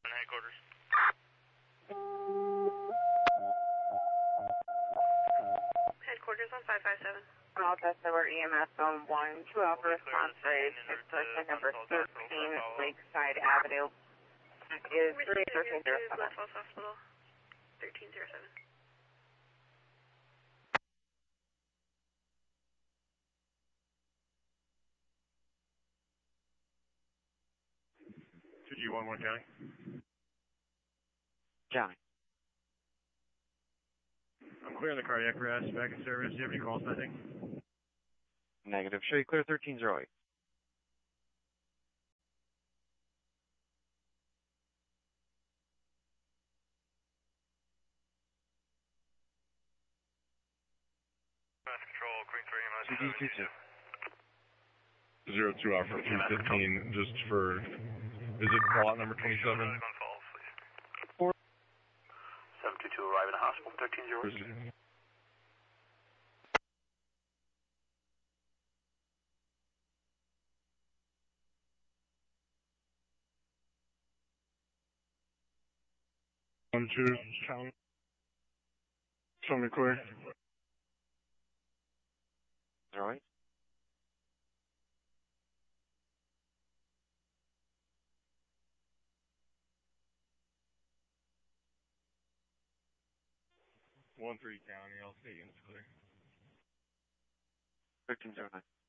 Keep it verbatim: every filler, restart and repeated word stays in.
Headquarters. Headquarters on five five seven. All Tesla E M S on one, two Alpha response rate, expression number thirteen, Lakeside Avenue. Is three thirteen zero seven. West Falls Hospital, thirteen zero seven. two G one one County. County. I'm clearing the cardiac arrest, back in service. Do you have any calls pending? Negative. Show you clear thirteen zero eight. Mass Control, Queen three, M S. two D two two. Zero two Alpha three fifteen, just for, is it lot number twenty-seven? seven two two arriving at hospital, thirteen zero. One two, count. Show me clear. Zero eight. One three County, all state units clear. thirteen zero nine.